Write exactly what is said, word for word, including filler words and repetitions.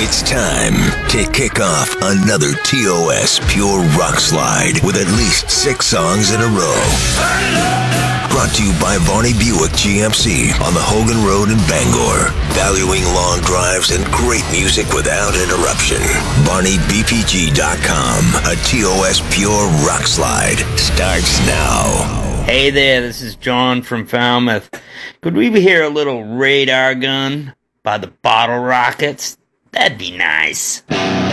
It's time to kick off another T O S Pure Rock Slide with at least six songs in a row. Brought to you by Varney Buick G M C on the Hogan Road in Bangor. Valuing long drives and great music without interruption. Varney B P G dot com. A T O S Pure Rock Slide starts now. Hey there, this is John from Falmouth. Could we hear a little Radar Gun by the Bottle Rockets? That'd be nice.